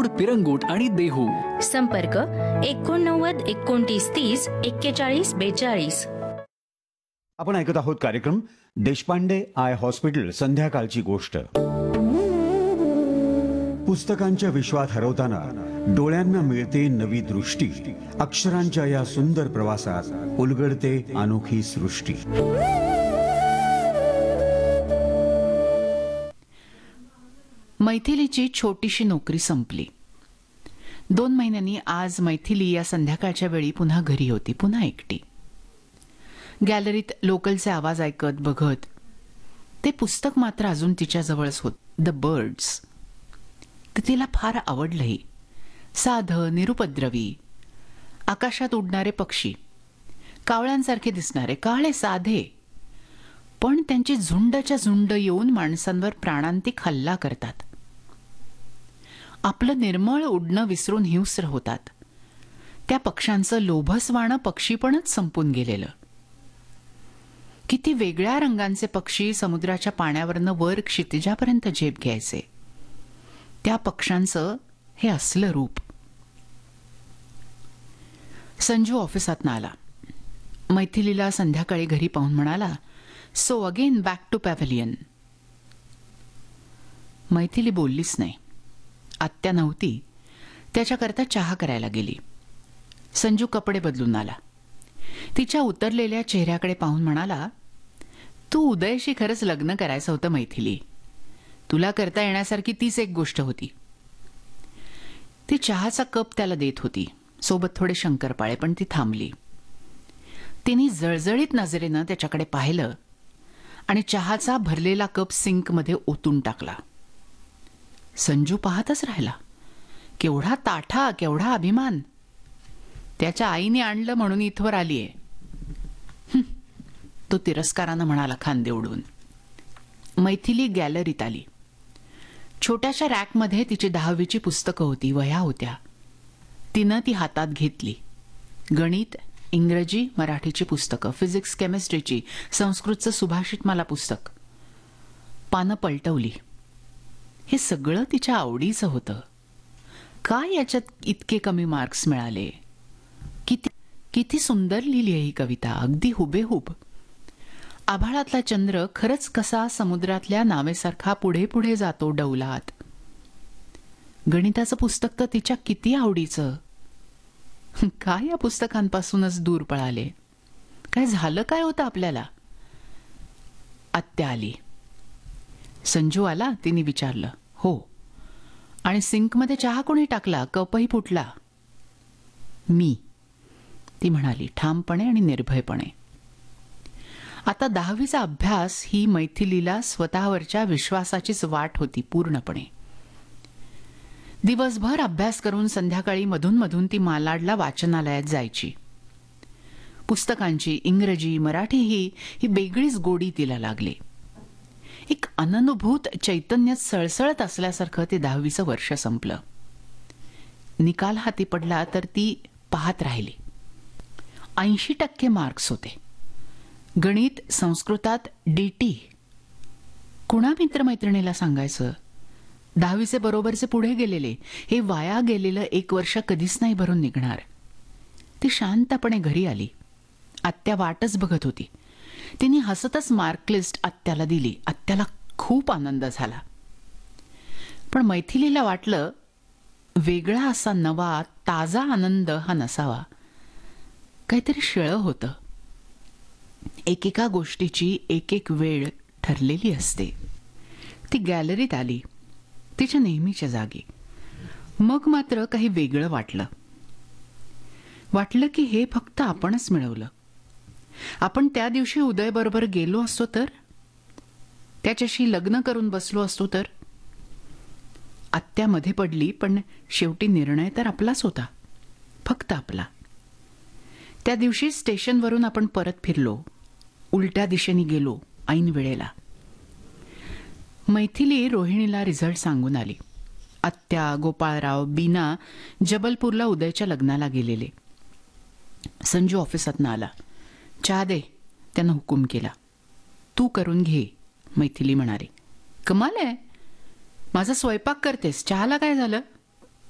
मुरुड, पिरंगुट आणि देहू. संपर्क 89 29 30 41 42. आपण ऐकत आहोत कार्यक्रम देशपांडे आय हॉस्पिटल संध्याकाळची गोष्ट. पुस्तकांच्या विश्वात हरवताना डोळ्यांना मिळते नवी दृष्टी. अक्षरांच्या या सुंदर प्रवासात उलगडते अनोखी सृष्टी. मैथिलीची छोटीशी नोकरी संपली. 2 महिन्यांनी आज मैथिली या संध्याकाळच्या वेळी पुन्हा घरी होती, पुन्हा एकटी. गॅलरीत लोकलचे आवाज ऐकत बघत ते पुस्तक मात्र अजून तिच्याजवळच होत, द बर्ड्स. ते तिला फार आवडलंही. साधं, निरुपद्रवी, आकाशात उडणारे पक्षी, कावळ्यांसारखे दिसणारे, काळे, साधे, पण त्यांची झुंडच्या झुंड येऊन माणसांवर प्राणांतिक हल्ला करतात. आपलं निर्मळ उडणं विसरून हिंस्र होतात. त्या पक्ष्यांचं लोभसवाणं पक्षीपणच संपून गेलेलं. किती वेगळ्या रंगांचे पक्षी समुद्राच्या पाण्यावरनं वर क्षितिजापर्यंत झेप घ्यायचे. त्या पक्ष्यांचं हे असलं रूप. संजू ऑफिसातनं आला. मैथिलीला संध्याकाळी घरी पाहून म्हणाला, so again back to pavilion. Maithili बोललीच नाही. आत्या नव्हती, त्याच्याकरता चहा करायला गेली. संजू कपडे बदलून आला. तिच्या उतरलेल्या चेहऱ्याकडे पाहून म्हणाला, तू उदयशी खरंच लग्न करायचं होतं मैथिली. तुला करता येण्यासारखी तीच एक गोष्ट होती. ती चहाचा कप त्याला देत होती, सोबत थोडे शंकरपाळे, पण ती थांबली. तिने जळजळीत नजरेनं त्याच्याकडे पाहिलं आणि चहाचा भरलेला कप सिंकमध्ये ओतून टाकला. संजू पाहतच राहिला. केवढा ताठा, केवढा अभिमान. त्याच्या आईने आणलं म्हणून इथवर आलीये. तो तिरस्कारानं म्हणाला खांदे उडवून. मैथिली गॅलरीत आली. छोट्याशा रॅकमध्ये तिची 10वीची पुस्तकं होती, वह्या होत्या. तिनं ती हातात घेतली. गणित, इंग्रजी, मराठीची पुस्तकं, फिजिक्स, केमिस्ट्रीची, संस्कृतचं सुभाषितमाला पुस्तक. पानं पलटवली. हे सगळं तिच्या आवडीचं होतं. काय याच्यात इतके कमी मार्क्स मिळाले? किती सुंदर लिहिली आहे ही कविता, अगदी हुबेहूब. आभाळातला चंद्र खरंच कसा समुद्रातल्या नावेसारखा पुढे पुढे जातो डौलात. गणिताचं पुस्तक तर तिच्या किती आवडीचं. काय या पुस्तकांपासूनच दूर पळाले? काय झालं काय होतं आपल्याला? आत्या आली. संजू आला? तिने विचारलं. हो. आणि सिंकमध्ये चहा कोणी टाकला? कपही फुटला. मी, ती म्हणाली ठामपणे आणि निर्भयपणे. आता 10वीचा अभ्यास ही मैथिलीला स्वतःवरच्या विश्वासाचीच वाट होती पूर्णपणे. दिवसभर अभ्यास करून संध्याकाळी मधून मधून ती मालाडला वाचनालयात जायची. पुस्तकांची इंग्रजी, मराठी ही वेगळीच गोडी तिला लागली. एक अननुभूत चैतन्य सळसळत असल्यासारखं ते 10वीचं वर्ष संपलं. निकाल हाती पडला तर ती पाहत राहिली. 80% मार्क्स होते. गणित, संस्कृतात DT. कुणा मित्रमैत्रिणीला सांगायचं? 10वीचे बरोबरचे पुढे गेलेले, हे वाया गेलेलं 1 वर्ष कधीच नाही भरून निघणार. ती शांतपणे घरी आली. आत्या वाटच बघत होती. तिने हसतच मार्कलिस्ट आत्याला दिली. आत्याला खूप आनंद झाला. पण मैथिलीला वाटलं वेगळा असा नवा ताजा आनंद हा नसावा. काहीतरी शिळं होतं. एकेका गोष्टीची एक वेळ ठरलेली असते. ती गॅलरीत आली, तिच्या नेहमीच्या जागी. मग मात्र काही वेगळं वाटलं. वाटलं की हे फक्त आपणच मिळवलं. आपण त्या दिवशी उदयबरोबर गेलो असतो तर, त्याच्याशी लग्न करून बसलो असतो तर. आत्या मध्ये पडली, पण शेवटी निर्णय तर आपलाच होता, फक्त आपला. त्या दिवशी स्टेशनवरून आपण परत फिरलो, उलट्या दिशेने गेलो ऐन वेळेला. मैथिली रोहिणीला रिझल्ट सांगून आली. आत्या, गोपाळराव, बीना जबलपूरला उदयच्या लग्नाला गेलेले. संजू ऑफिसातनं आला. चहा दे, त्यानं हुकूम केला. तू करून घे, मैथिली म्हणाली. कमाल आहे, माझा स्वयंपाक करतेस, चहाला काय झालं?